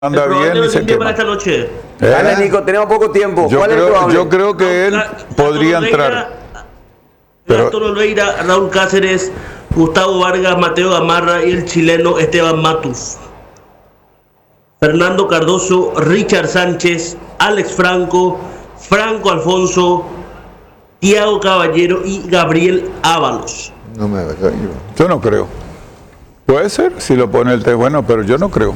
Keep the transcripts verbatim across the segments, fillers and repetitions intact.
anda bien y se quema. Para esta noche. ¿Eh? Dale, Nico, tenemos poco tiempo. Yo, ¿Cuál es el creo, probable? yo creo que él podría entrar. Pero- Arturo Olveira, Raúl Cáceres, Gustavo Vargas, Mateo Gamarra y el chileno Esteban Matus. Fernando Cardoso, Richard Sánchez, Alex Franco, Franco Alfonso, Thiago Caballero y Gabriel Ábalos. No me hagas daño. Yo no creo. Puede ser, si lo pone el té, bueno, pero yo no creo.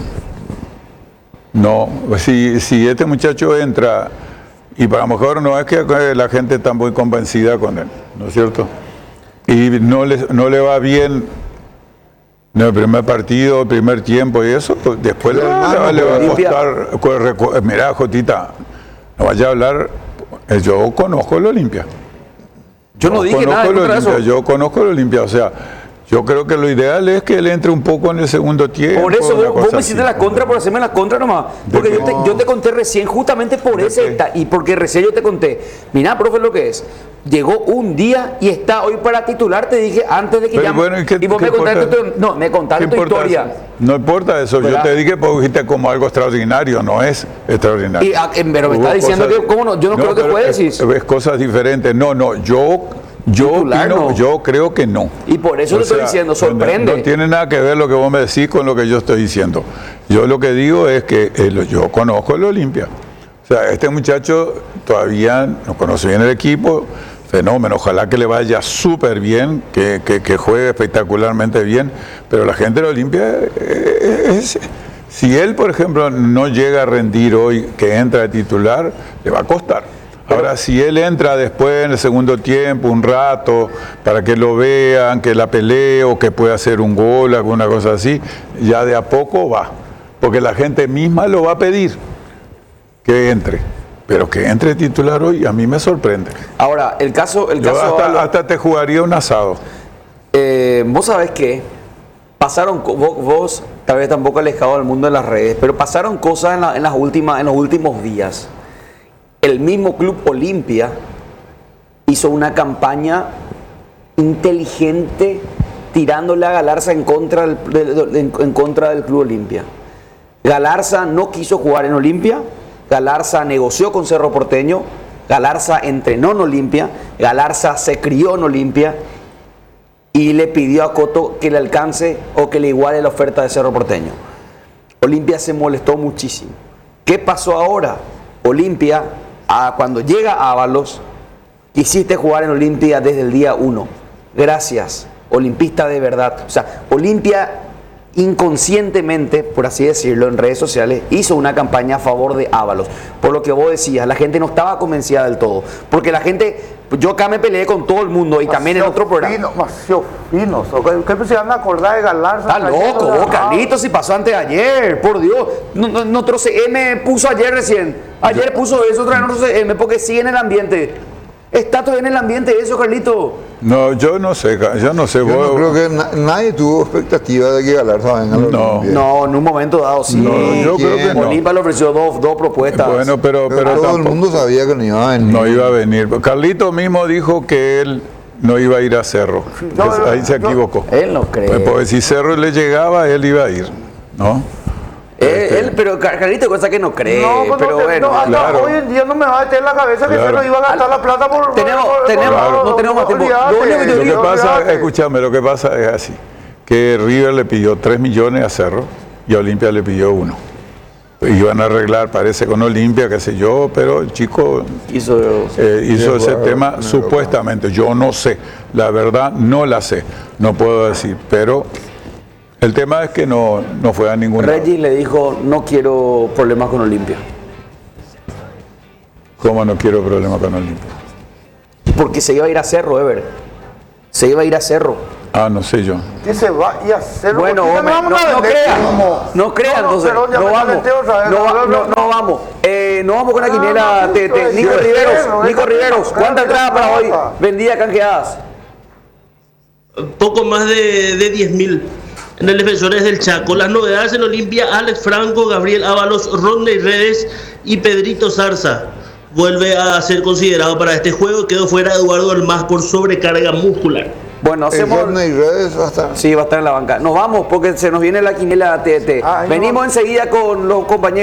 No, si, si este muchacho entra, y para lo mejor no es que la gente está muy convencida con él, ¿no es cierto? Y no le, no le va bien en el primer partido, el primer tiempo y eso, pues después le, hermano, le va a limpia. costar. cu- recu- Mira, Jotita, no vaya a hablar, eh, yo conozco el Olimpia. Yo no dije conozco nada en el contra de Olimpia, eso. yo conozco el Olimpia, o sea, yo creo que lo ideal es que él entre un poco en el segundo tiempo. Por eso una vos, vos cosa me hiciste así. la contra por hacerme la contra nomás. Porque ¿De yo qué? te, yo te conté recién, justamente por ¿De ese qué? deta- y porque recién yo te conté. Mirá, profe, lo que es. Llegó un día y está hoy para titular, te dije antes de que Pero ya. bueno, ¿y qué- vos qué me contaste importa? tu, no, me ¿Qué contaste tu importa historia. eso? No importa eso, yo ¿Verdad? te dije porque dijiste como algo extraordinario, no es extraordinario. Y, ah, eh, pero me Hubo está diciendo cosas- que, ¿cómo no? Yo no creo que pero puede es- decir. Es cosas diferentes. No, no, yo, yo, Titular, opino- no. yo creo que no. Y por eso O te estoy sea, diciendo, no- sorprende. No, tiene nada que ver lo que vos me decís con lo que yo estoy diciendo. Yo lo que digo es que eh, lo- yo conozco el Olimpia. O sea, este muchacho todavía no conoce bien el equipo, fenómeno, ojalá que le vaya súper bien, que, que- que juegue espectacularmente bien, pero la gente del Olimpia, eh, es- si él, por ejemplo, no llega a rendir hoy, que entra de titular, le va a costar. Ahora, si él entra después en el segundo tiempo, un rato, para que lo vean, que la pelee o que pueda hacer un gol, alguna cosa así, ya de a poco va. Porque la gente misma lo va a pedir que entre. Pero que entre titular hoy, a mí me sorprende. Ahora, el caso. El Yo caso hasta, hasta te jugaría un asado. Eh, vos sabés que pasaron, co- vos, vos tal vez tampoco alejado del mundo de las redes, pero pasaron cosas en, la- en las últimas, en los últimos días. El mismo Club Olimpia hizo una campaña inteligente tirándole a Galarza en contra del, del- del- en, en contra del Club Olimpia. Galarza no quiso jugar en Olimpia, Galarza negoció con Cerro Porteño, Galarza entrenó en Olimpia, Galarza se crió en Olimpia y le pidió a Coto que le alcance o que le iguale la oferta de Cerro Porteño. Olimpia se molestó muchísimo. ¿Qué pasó ahora? Olimpia, a- cuando llega a Ábalos, quisiste jugar en Olimpia desde el día uno. Gracias, olimpista de verdad. O sea, Olimpia inconscientemente, por así decirlo, en redes sociales, hizo una campaña a favor de Ábalos. Por lo que vos decías, la gente no estaba convencida del todo. Porque la gente, yo acá me peleé con todo el mundo y también en otro programa. Fino, demasiado finos. ¿Qué se van a acordar de Galarza? Está loco, vos, Carlitos, si pasó antes de ayer, por Dios. No, no, no, otro C M puso ayer recién. Ayer puso eso, otra vez otro C M, porque sigue en el ambiente. Está todavía en el ambiente eso, Carlito. No, yo no sé, yo no sé. Yo vos- no creo que na- nadie tuvo expectativa de que Galarza venga a la No. Olimpia. No, en un momento dado sí. No, yo creo que no. Olimpia le ofreció dos, dos propuestas. Bueno, pero, Pero, pero todo el tampoco- mundo sabía que no iba a venir. no iba a venir. Carlito mismo dijo que él no iba a ir a Cerro. Entonces, yo- ahí se yo- equivocó. Él no cree. Pues, porque si Cerro le llegaba, él iba a ir, ¿no? él, este- él, pero Car- Carlito, cosa que no cree. No, pues pero no, te- bueno. no, hasta claro. hoy en día no me va a meter en la cabeza que Claro. se nos iba a gastar la plata por. Tenemos- por- por- tenemos- por- no tenemos más tiempo. olvídate, Lo único que yo Lo que digo- pasa, olvídate. escúchame, lo que pasa es así, que River le pidió tres millones a Cerro y a Olimpia le pidió uno. Iban a arreglar, parece, con Olimpia, qué sé yo, pero el chico Hizo, eh, hizo Sí, ese bueno, tema bueno, supuestamente. Yo no sé, la verdad no la sé, no puedo decir, pero el tema es que no, no fue a ningún lado. Regis le dijo, no quiero problemas con Olimpia. ¿Cómo no quiero problema con Olimpia? Porque se iba a ir a Cerro, Ever. Se iba a ir a Cerro. Ah, no sé yo. Que se va y hacer. Bueno, porque hombre, no, vamos a no vender crea, humo. no crea, No, no, entonces, perdón, ya no me vamos, calenté otra vez, no, va- no, no, no, no vamos, eh, no vamos con la No, quiniela, no, te- te- no, Nico no, Riveros, no, Nico no, Riveros, no, ¿cuántas no, entradas no, para no, hoy? no. Vendidas, canjeadas. Poco más de, de diez mil. En el Defensores del Chaco, las novedades en Olimpia: Alex Franco, Gabriel Ábalos, Rodney Redes y Pedrito Zarza. Vuelve a ser considerado para este juego. Quedó fuera Eduardo Almaz por sobrecarga muscular. Bueno, hacemos... Rodney Redes va a estar. Sí, va a estar en la banca. Nos vamos porque se nos viene la quiniela T T. Ah, ahí Venimos no- enseguida con los compañeros.